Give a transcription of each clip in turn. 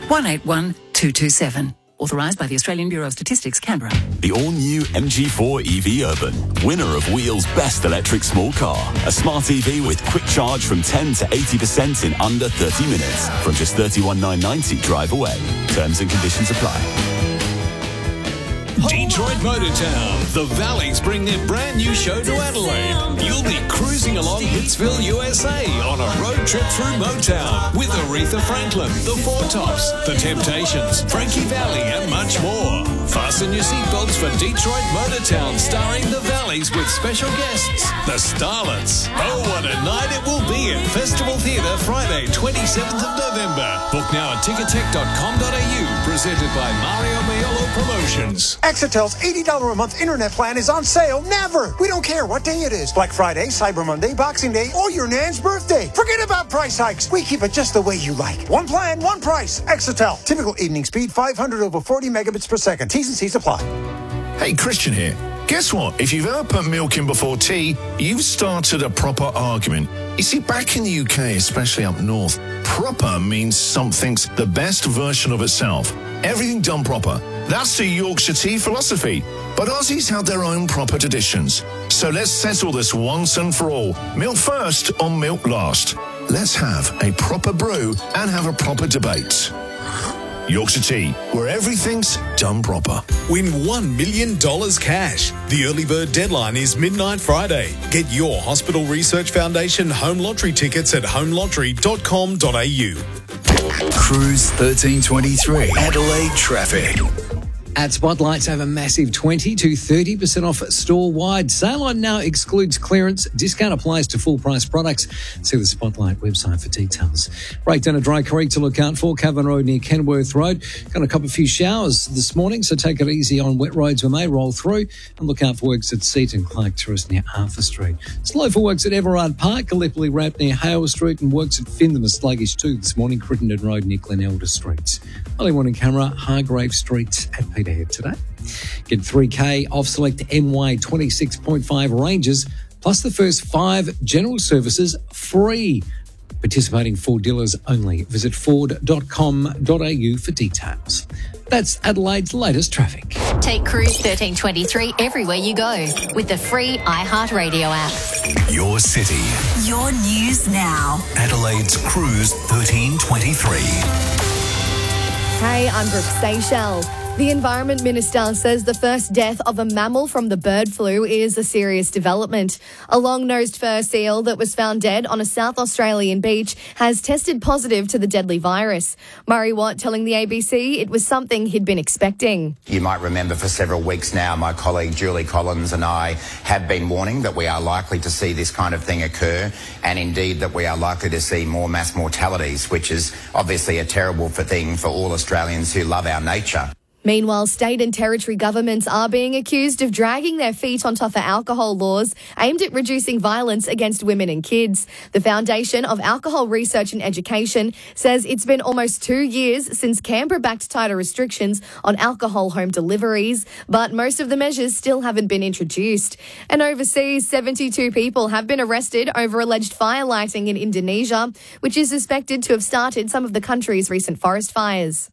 181 227. Authorised by the Australian Bureau of Statistics, Canberra. The all-new MG4 EV Urban, winner of Wheel's Best Electric Small Car. A smart EV with quick charge from 10 to 80% in under 30 minutes. From just $31,990 drive away. Terms and conditions apply. Detroit Motortown. The Valleys bring their brand new show to Adelaide. You'll be cruising along Hitsville, USA on a road trip through Motown with Aretha Franklin, the Four Tops, the Temptations, Frankie Valli and much more. Fasten your seatbelts for Detroit Motortown starring the Valleys with special guests, the Starlets. Oh, what a night it will be at Festival Theatre Friday, 27th of November. Book now at tickettech.com.au, presented by Mario Maiolo Promotions. Exetel's $80 a month internet plan is on sale never. We don't care what day it is. Black Friday, Cyber Monday, Boxing Day, or your nan's birthday. Forget about price hikes. We keep it just the way you like. One plan, one price. Exetel. Typical evening speed, 500 over 40 megabits per second. T's and C's apply. Hey, Christian here. Guess what? If you've ever put milk in before tea, you've started a proper argument. You see, back in the UK, especially up north, proper means something's the best version of itself. Everything done proper. That's the Yorkshire tea philosophy. But Aussies have their own proper traditions. So let's settle this once and for all. Milk first or milk last? Let's have a proper brew and have a proper debate. Yorkshire Tea, where everything's done proper. Win $1 million cash. The early bird deadline is midnight Friday. Get your Hospital Research Foundation home lottery tickets at homelottery.com.au. Cruise 1323. Adelaide traffic. At Spotlights, have a massive 20 to 30% off store-wide. Sale on now excludes clearance. Discount applies to full-price products. See the Spotlight website for details. Breakdown of Dry Creek to look out for. Cavan Road near Kenworth Road. Going to cop a few showers this morning, so take it easy on wet roads when they roll through. And look out for works at Seaton Clark Terrace near Arthur Street. Slow for works at Everard Park. Gallipoli Ramp near Hale Street. And works at Fintham are sluggish too this morning. Crittenden Road near Glen Elder Street. Early morning camera, Hargrave Street at Peterhead today. Get 3K off select MY 26.5 ranges, plus the first 5 general services free. Participating Ford dealers only. Visit ford.com.au for details. That's Adelaide's latest traffic. Take Cruise 1323 everywhere you go with the free iHeartRadio app. Your city. Your news now. Adelaide's Cruise 1323. Hey, I'm Brooke Seychelles. The Environment Minister says the first death of a mammal from the bird flu is a serious development. A long-nosed fur seal that was found dead on a South Australian beach has tested positive to the deadly virus. Murray Watt telling the ABC it was something he'd been expecting. You might remember for several weeks now, my colleague Julie Collins and I have been warning that we are likely to see this kind of thing occur, and indeed that we are likely to see more mass mortalities, which is obviously a terrible thing for all Australians who love our nature. Meanwhile, state and territory governments are being accused of dragging their feet on tougher alcohol laws aimed at reducing violence against women and kids. The Foundation of Alcohol Research and Education says it's been almost 2 years since Canberra backed tighter restrictions on alcohol home deliveries, but most of the measures still haven't been introduced. And overseas, 72 people have been arrested over alleged fire lighting in Indonesia, which is suspected to have started some of the country's recent forest fires.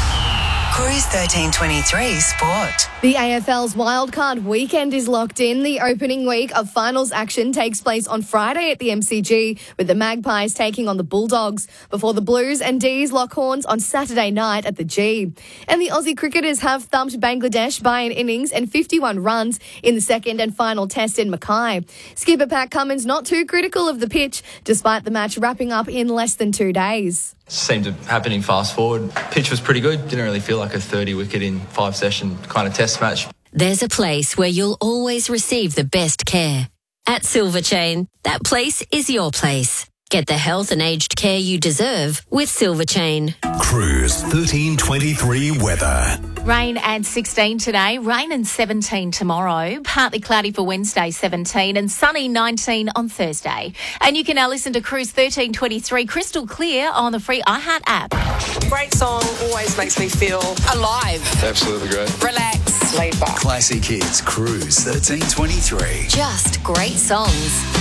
Cruise 1323 Sport. The AFL's wildcard weekend is locked in. The opening week of finals action takes place on Friday at the MCG, with the Magpies taking on the Bulldogs, before the Blues and D's lock horns on Saturday night at the G. And the Aussie cricketers have thumped Bangladesh by an innings and 51 runs in the second and final test in Mackay. Skipper Pat Cummins not too critical of the pitch, despite the match wrapping up in less than 2 days. Seemed to happening fast forward. Pitch was pretty good. Didn't really feel like a 30 wicket in 5 session kind of test match. There's a place where you'll always receive the best care. At Silver Chain, that place is your place. Get the health and aged care you deserve with Silver Chain. Cruise 1323 weather. Rain and 16 today, rain and 17 tomorrow, partly cloudy for Wednesday 17 and sunny 19 on Thursday. And you can now listen to Cruise 1323 crystal clear on the free iHeart app. Great song, always makes me feel alive. Absolutely great. Relax. Laid back. Classic hits, Cruise 1323. Just great songs.